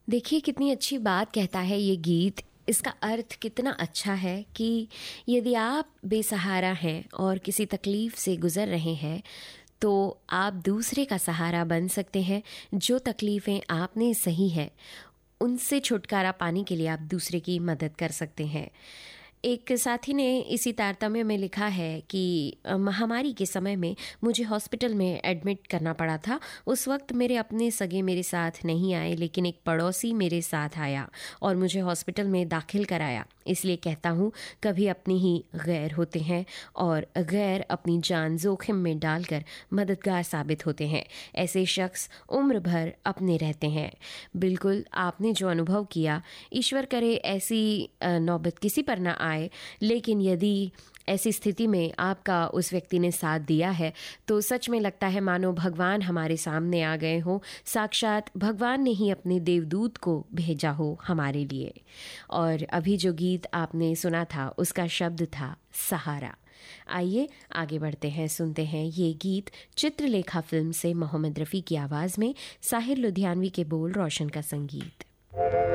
देखिए कितनी अच्छी बात कहता है ये गीत। इसका अर्थ कितना अच्छा है कि यदि आप बेसहारा हैं और किसी तकलीफ़ से गुज़र रहे हैं तो आप दूसरे का सहारा बन सकते हैं। जो तकलीफ़ें आपने सही है उनसे छुटकारा पाने के लिए आप दूसरे की मदद कर सकते हैं। एक साथी ने इसी तारतम्य में लिखा है कि महामारी के समय में मुझे हॉस्पिटल में एडमिट करना पड़ा था। उस वक्त मेरे अपने सगे मेरे साथ नहीं आए, लेकिन एक पड़ोसी मेरे साथ आया और मुझे हॉस्पिटल में दाखिल कराया। इसलिए कहता हूँ, कभी अपनी ही गैर होते हैं और गैर अपनी जान जोखिम में डालकर मददगार साबित होते हैं। ऐसे शख्स उम्र भर अपने रहते हैं। बिल्कुल आपने जो अनुभव किया, ईश्वर करे ऐसी नौबत किसी पर ना आए, लेकिन यदि ऐसी स्थिति में आपका उस व्यक्ति ने साथ दिया है तो सच में लगता है मानो भगवान हमारे सामने आ गए हों। साक्षात भगवान ने ही अपने देवदूत को भेजा हो हमारे लिए। और अभी जो गीत आपने सुना था उसका शब्द था सहारा। आइए आगे बढ़ते हैं, सुनते हैं ये गीत चित्रलेखा फिल्म से मोहम्मद रफ़ी की आवाज़ में, साहिर लुधियानवी के बोल, रोशन का संगीत।